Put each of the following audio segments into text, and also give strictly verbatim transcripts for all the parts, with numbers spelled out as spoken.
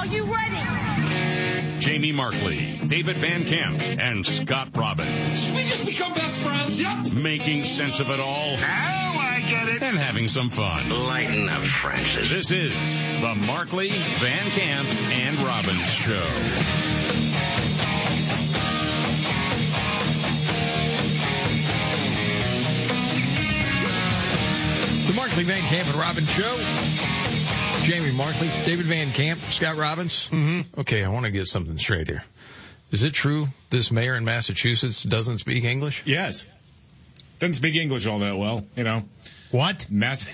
Are you ready? Jamie Markley, David Van Camp, and Scott Robbins. We just become best friends. Yep. Making sense of it all. Now I get it. And having some fun. Lighten up, Francis. This is the Markley, Van Camp, and Robbins Show. The Markley, Van Camp, and Robbins Show. Jamie Markley, David Van Camp, Scott Robbins. Mm-hmm. Okay, I want to get something straight here. Is it true this mayor in Massachusetts doesn't speak English? Yes. Doesn't speak English all that well, you know. What? Mass.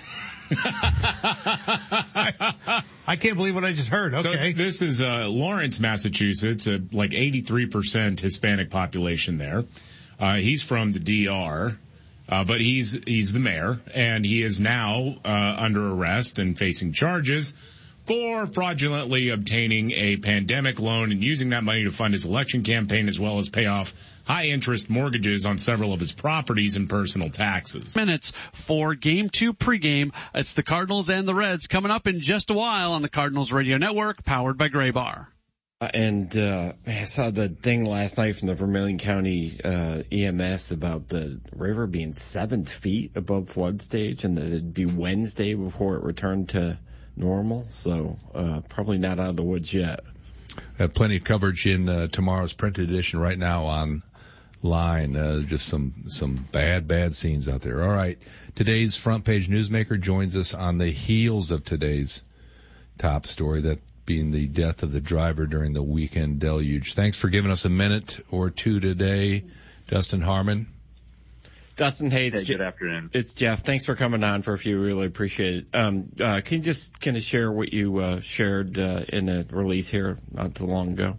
I can't believe what I just heard. Okay. So this is uh, Lawrence, Massachusetts, uh, like eighty-three percent Hispanic population there. Uh, he's from the D R. Uh, but he's, he's the mayor, and he is now, uh, under arrest and facing charges for fraudulently obtaining a pandemic loan and using that money to fund his election campaign as well as pay off high interest mortgages on several of his properties and personal taxes. Minutes for game two pregame. It's the Cardinals and the Reds coming up in just a while on the Cardinals Radio Network, powered by Gray Bar. And uh I saw the thing last night from the Vermilion County uh E M S about the river being seven feet above flood stage and that it'd be Wednesday before it returned to normal. So uh probably not out of the woods yet. Have plenty of coverage in uh, tomorrow's printed edition right now online. Uh, just some some bad, bad scenes out there. All right. Today's front page newsmaker joins us on the heels of today's top story, that being the death of the driver during the weekend deluge. Thanks for giving us a minute or two today, Dustin Harmon. Dustin, hey, it's hey, good afternoon. It's Jeff. Thanks for coming on for a few. Really appreciate it. Um, uh, can you just kind of share what you uh, shared uh, in a release here not too long ago?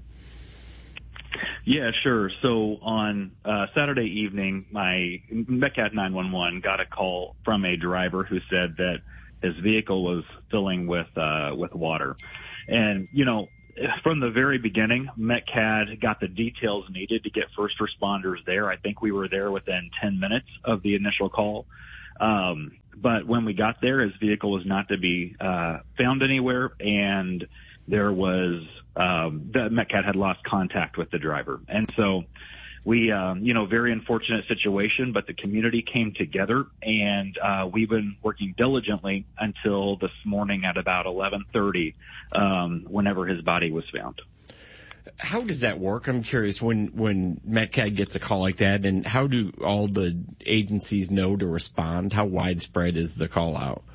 Yeah, sure. So on uh, Saturday evening, my Metcat nine one one got a call from a driver who said that his vehicle was filling with uh, with water. And, you know, from the very beginning, Metcad got the details needed to get first responders there. I think we were there within ten minutes of the initial call. Um, but when we got there, his vehicle was not to be uh, found anywhere, and there was um, the Metcad had lost contact with the driver. And so we, um, you know, very unfortunate situation, but the community came together, and uh, we've been working diligently until this morning at about eleven thirty, um, whenever his body was found. How does that work? I'm curious, when, when Metcad gets a call like that, and how do all the agencies know to respond? How widespread is the call out?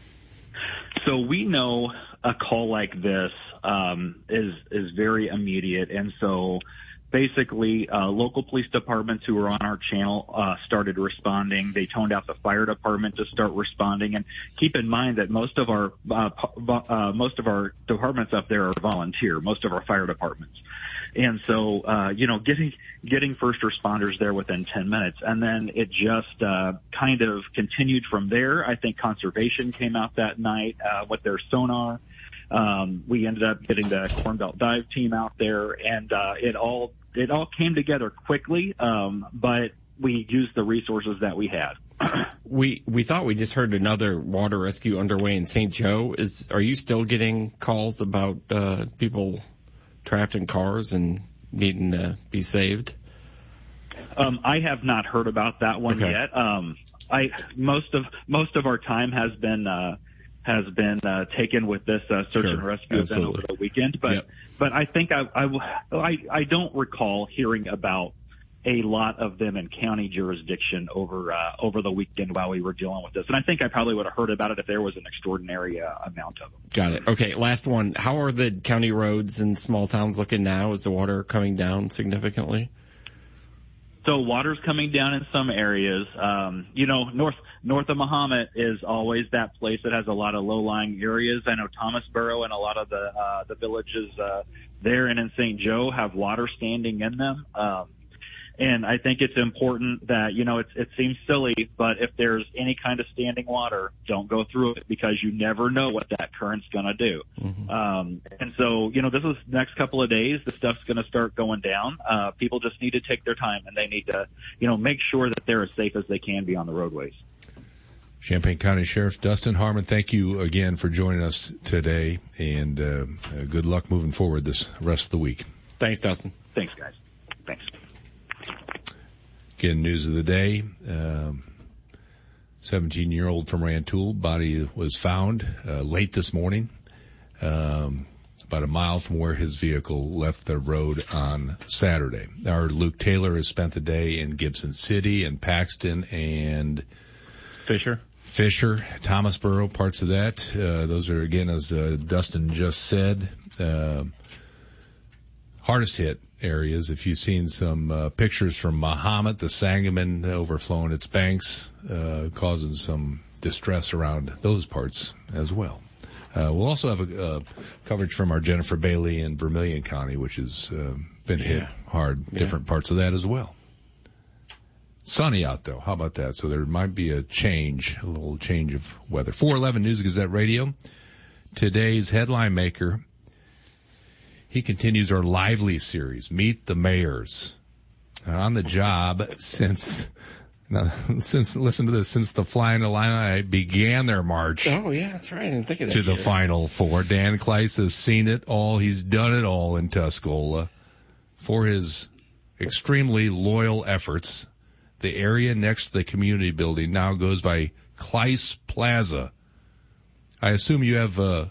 So we know a call like this um, is is very immediate, and so basically, uh, local police departments who were on our channel uh, started responding. They toned out the fire department to start responding. And keep in mind that most of our uh, uh, most of our departments up there are volunteer. Most of our fire departments. And so, uh, you know, getting getting first responders there within ten minutes, and then it just uh, kind of continued from there. I think conservation came out that night uh, with their sonar. Um, we ended up getting the Corn Belt Dive team out there, and uh, it all it all came together quickly. Um, but we used the resources that we had. we we thought we just heard another water rescue underway in Saint Joe. Is are you still getting calls about uh, people trapped in cars and needing to be saved? Um, I have not heard about that one okay. yet. Um, I most of most of our time has been. Uh, has been uh, taken with this uh, search sure, and rescue absolutely. event over the weekend. But yep. but I think I, I, I, I don't recall hearing about a lot of them in county jurisdiction over uh, over the weekend while we were dealing with this. And I think I probably would have heard about it if there was an extraordinary uh, amount of them. Got it. Okay, last one. How are the county roads in small towns looking now? Is the water coming down significantly? So water's coming down in some areas. Um, you know, north north of Mahomet is always that place that has a lot of low-lying areas. I know Thomasboro and a lot of the uh, the villages uh, there and in Saint Joe have water standing in them. Um, and I think it's important that, you know, it's, it seems silly, but if there's any kind of standing water, don't go through it because you never know what that current's going to do. Mm-hmm. Um, and so, you know, this is the next couple of days, the stuff's going to start going down. Uh, people just need to take their time, and they need to, you know, make sure that they're as safe as they can be on the roadways. Champaign County Sheriff Dustin Harmon, thank you again for joining us today, and uh, uh, good luck moving forward this rest of the week. Thanks, Dustin. Thanks, guys. Thanks. Again, news of the day. Um, seventeen-year-old from Rantoul, body was found uh, late this morning, um, about a mile from where his vehicle left the road on Saturday. Our Luke Taylor has spent the day in Gibson City and Paxton and Fisher. Fisher, Thomasboro, parts of that. Uh, those are, again, as uh, Dustin just said, uh, hardest hit areas. If you've seen some uh, pictures from Mahomet, the Sangamon overflowing its banks, uh, causing some distress around those parts as well. Uh, we'll also have a uh, coverage from our Jennifer Bailey in Vermilion County, which has uh, been yeah. hit hard, yeah. different parts of that as well. Sunny out, though. How about that? So there might be a change, a little change of weather. four eleven News Gazette Radio. Today's headline maker, he continues our lively series, Meet the Mayors. On the job since, now, since, listen to this, since the Flying Illini began their march. Oh, yeah, that's right. I didn't think of that. To the either. Final Four. Dan Kleiss has seen it all. He's done it all in Tuscola. For his extremely loyal efforts, the area next to the community building now goes by Kleiss Plaza. I assume you have uh,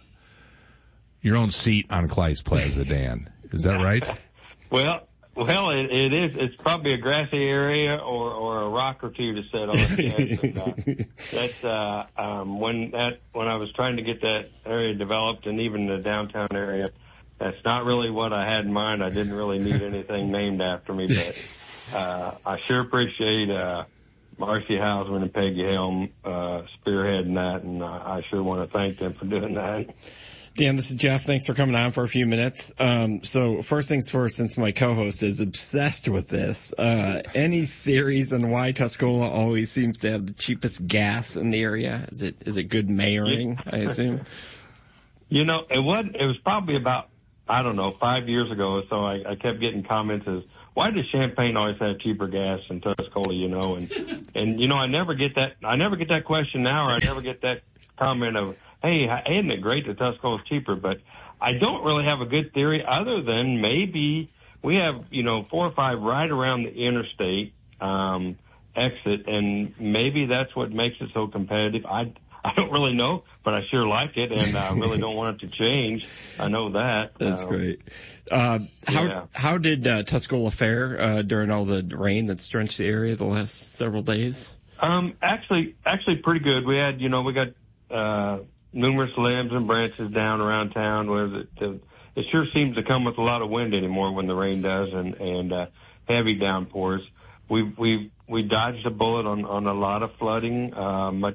your own seat on Kleiss Plaza, Dan. Is that right? Well, well, it, it is. It's probably a grassy area or, or a rock or two to sit on. Yes, and, uh, that's uh, um, when that when I was trying to get that area developed, and even the downtown area. That's not really what I had in mind. I didn't really need anything named after me, but uh, I sure appreciate uh, Marcy Hausman and Peggy Helm uh, spearheading that, and I, I sure want to thank them for doing that. Dan, this is Jeff. Thanks for coming on for a few minutes. Um, so first things first, since my co-host is obsessed with this, uh, any theories on why Tuscola always seems to have the cheapest gas in the area? Is it is it good mayoring, I assume? You know, it was it was probably about, I don't know, five years ago. So I, I kept getting comments as, why does Champaign always have cheaper gas than Tuscola? You know, and and you know, I never get that. I never get that question now, or I never get that comment of, hey, isn't it great that Tuscola is cheaper? But I don't really have a good theory other than maybe we have, you know, four or five right around the interstate um, exit, and maybe that's what makes it so competitive. I I don't really know, but I sure like it, and I really don't want it to change. I know that. That's um, great. Uh, how yeah. how did uh, Tuscola fare uh, during all the rain that's drenched the area the last several days? Um, actually, actually pretty good. We had, you know, we got uh, numerous limbs and branches down around town. Where the, the, it sure seems to come with a lot of wind anymore when the rain does, and and uh, heavy downpours. We we we dodged a bullet on on a lot of flooding. Uh, much.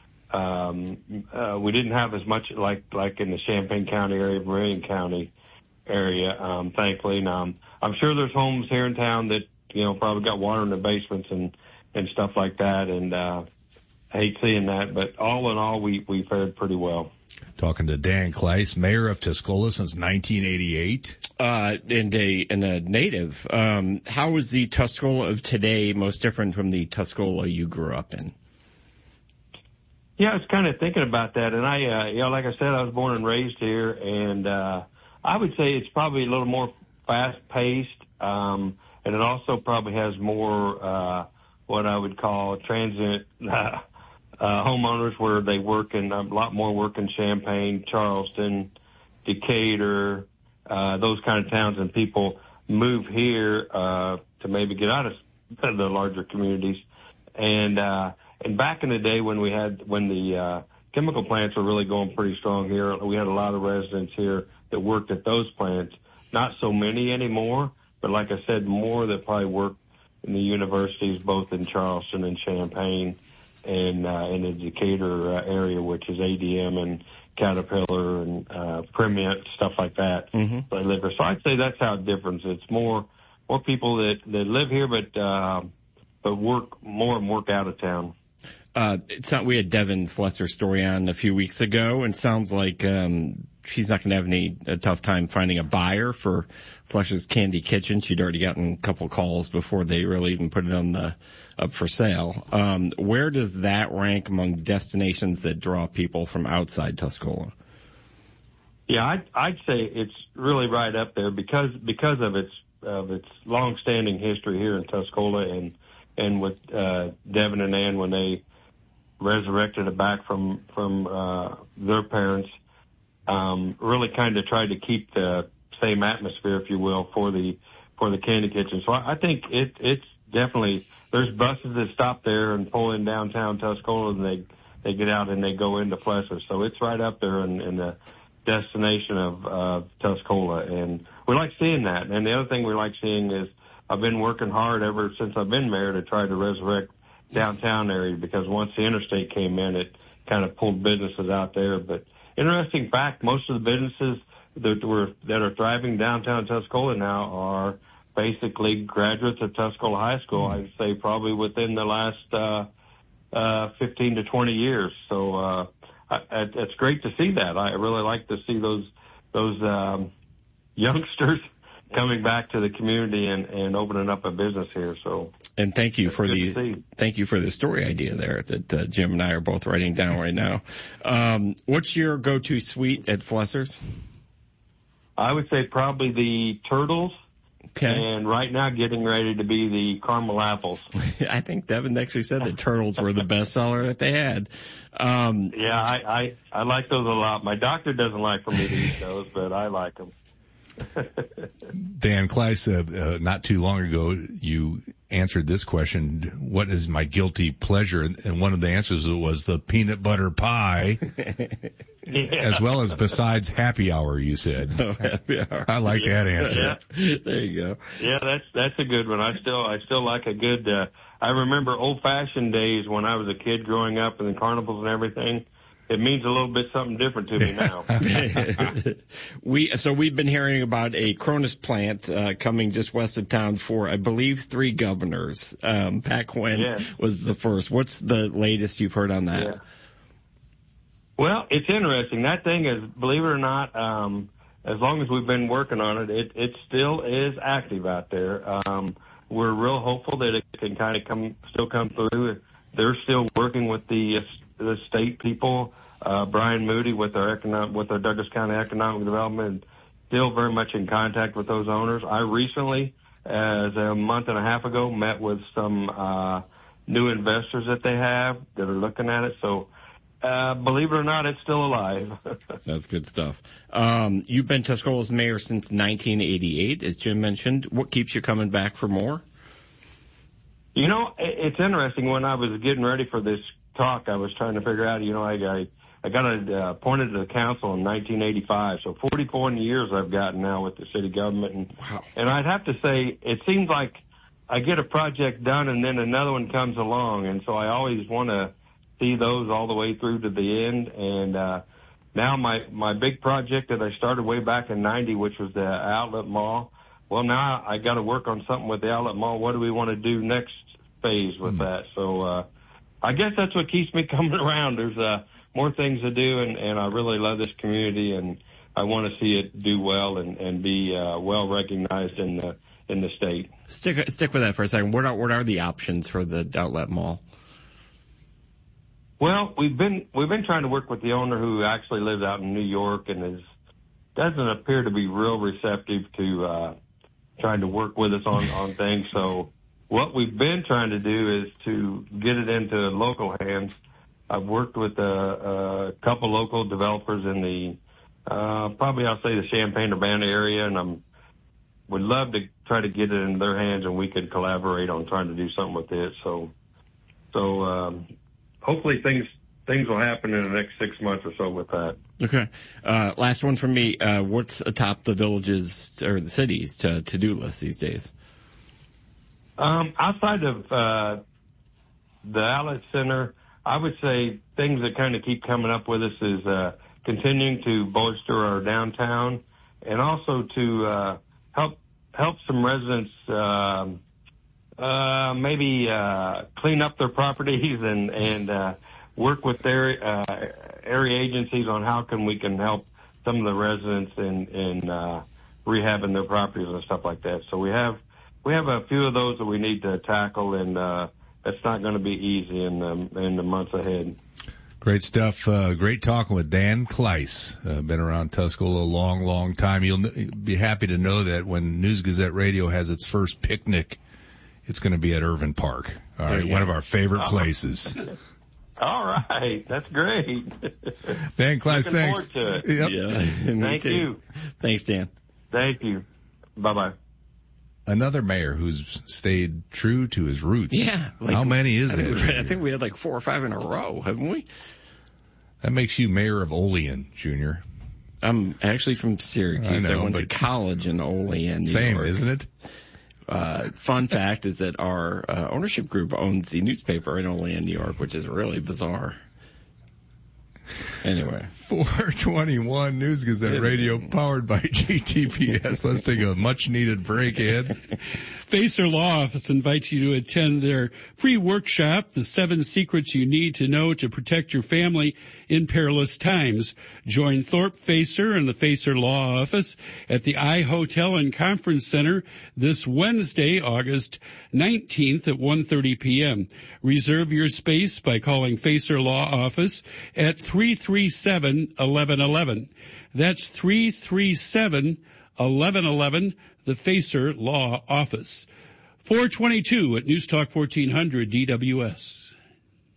Um, uh, we didn't have as much like, like in the Champaign County area, Vermilion County area, um, thankfully. Now, I'm, I'm sure there's homes here in town that, you know, probably got water in the basements and, and stuff like that. And, uh, I hate seeing that, but all in all, we, we fared pretty well. Talking to Dan Kleiss, mayor of Tuscola since nineteen eighty-eight. Uh, and a, and a native. Um, how is the Tuscola of today most different from the Tuscola you grew up in? Yeah, I was kind of thinking about that, and I, uh, you know, like I said, I was born and raised here, and uh, I would say it's probably a little more fast-paced, um, and it also probably has more uh, what I would call transient uh, uh, homeowners, where they work in a lot more work in Champaign, Charleston, Decatur, uh, those kind of towns, and people move here uh, to maybe get out of the larger communities, and. Uh, And back in the day when we had, when the uh, chemical plants were really going pretty strong here, we had a lot of residents here that worked at those plants. Not so many anymore, but like I said, more that probably work in the universities, both in Charleston and Champaign and uh, in the Decatur uh, area, which is A D M and Caterpillar and uh, Primient, stuff like that. Mm-hmm. So, I live here. So I'd say that's how it differs. It's more more people that, that live here, but uh, but work more and work out of town. Uh, it's not, we had Devin Flesser's story on a few weeks ago, and sounds like, um, she's not going to have any a tough time finding a buyer for Flesser's Candy Kitchen. She'd already gotten a couple calls before they really even put it on the, up for sale. Um, where does that rank among destinations that draw people from outside Tuscola? Yeah, I'd, I'd say it's really right up there because, because of its, of its long-standing history here in Tuscola and, and with, uh, Devin and Ann when they resurrected it back from, from, uh, their parents, um, really kind of tried to keep the same atmosphere, if you will, for the, for the Candy Kitchen. So I, I think it, it's definitely, there's buses that stop there and pull in downtown Tuscola and they, they get out and they go into Flesser. So it's right up there in, in the destination of, uh, Tuscola. And we like seeing that. And the other thing we like seeing is I've been working hard ever since I've been mayor to try to resurrect downtown area because once the interstate came in, it kind of pulled businesses out there. But interesting fact, most of the businesses that were, that are thriving downtown Tuscola now are basically graduates of Tuscola High School. I'd say probably within the last, uh, uh, fifteen to twenty years. So, uh, I, it's great to see that. I really like to see those, those, um, youngsters coming back to the community and, and opening up a business here. So, and thank you for the thank you for the story idea there that uh, Jim and I are both writing down right now. Um, what's your go-to sweet at Flesser's? I would say probably the turtles. Okay. And right now getting ready to be the caramel apples. I think Devin actually said that turtles were the best seller that they had. Um, yeah, I, I, I like those a lot. My doctor doesn't like for me to eat those, but I like them. Dan Kleiss, uh, uh, not too long ago, you answered this question, what is my guilty pleasure? And one of the answers was the peanut butter pie, yeah. as well as besides happy hour, you said. Oh, happy hour. I like yeah. that answer. Yeah. There you go. Yeah, that's, that's a good one. I still, I still like a good, uh, I remember old fashioned days when I was a kid growing up and the carnivals and everything. It means a little bit something different to me now. we so we've been hearing about a Cronus plant uh, coming just west of town for, I believe, three governors. Um, Pat Quinn yeah. was the first. What's the latest you've heard on that? Yeah. Well, it's interesting. That thing is, believe it or not, um, as long as we've been working on it, it, it still is active out there. Um, we're real hopeful that it can kind of come, still come through. They're still working with the uh, the state people, uh, Brian Moody with our economic, with our Douglas County Economic Development, still very much in contact with those owners. I recently, as a month and a half ago, met with some, uh, new investors that they have that are looking at it. So, uh, believe it or not, it's still alive. That's good stuff. Um, you've been Tuscola's mayor since nineteen eighty-eight, as Jim mentioned. What keeps you coming back for more? You know, it's interesting. When I was getting ready for this talk, I was trying to figure out, you know, I, I, I got uh, appointed to the council in nineteen eighty-five, so forty-four years I've gotten now with the city government. And, wow. and I'd have to say, it seems like I get a project done and then another one comes along, and so I always want to see those all the way through to the end. And uh, now my, my big project that I started way back in ninety, which was the outlet mall, well, now I got to work on something with the outlet mall. What do we want to do next phase with mm. that? So, uh, I guess that's what keeps me coming around. There's uh, more things to do, and, and I really love this community, and I want to see it do well and, and be uh, well recognized in the in the state. Stick stick with that for a second. What are what are the options for the outlet mall? Well, we've been we've been trying to work with the owner who actually lives out in New York and is doesn't appear to be real receptive to uh, trying to work with us on on things. So. What we've been trying to do is to get it into local hands. I've worked with a, a couple local developers in the, uh, probably I'll say the Champaign-Urbana area, and I'm would love to try to get it in their hands, and we could collaborate on trying to do something with it. So, so um, hopefully things things will happen in the next six months or so with that. Okay. Uh, last one from me. Uh, what's atop the villages or the cities to to do list these days? Um, outside of uh, the outlet center, I would say things that kind of keep coming up with us is uh, continuing to bolster our downtown, and also to uh, help help some residents um, uh, maybe uh, clean up their properties and and uh, work with their uh, area agencies on how can we can help some of the residents in in uh, rehabbing their properties and stuff like that. So we have we have a few of those that we need to tackle, and uh, it's not going to be easy in the in the months ahead. Great stuff. Uh, great talking with Dan Kleiss. Uh, been around Tuscola a long, long time. You'll be happy to know that when News Gazette Radio has its first picnic, it's going to be at Irvin Park. All right, one of our favorite Oh. places. All right, that's great. Dan Kleiss, Looking thanks. forward to it. Yep. Yeah. Me Thank too. you. Thanks, Dan. Thank you. Bye bye. Another mayor who's stayed true to his roots. Yeah. Like, How many is I think, that? we, I think we had like four or five in a row, haven't we? That makes you mayor of Olean, Junior. I'm actually from Syracuse. I know, I went to but- college in Olean, New Same, York. isn't it? Uh, fun fact is that our uh, ownership group owns the newspaper in Olean, New York, which is really bizarre. Anyway. four twenty-one News Gazette Radio powered by G T P S. Let's take a much needed break, Ed. Facer Law Office invites you to attend their free workshop, The Seven Secrets You Need to Know to Protect Your Family in Perilous Times. Join Thorpe Facer and the Facer Law Office at the I Hotel and Conference Center this Wednesday, August nineteenth at one thirty p.m. Reserve your space by calling Facer Law Office at three three seven, one one one one. That's three three seven, one one one one. The Facer Law Office. four twenty-two at News Talk fourteen hundred D W S.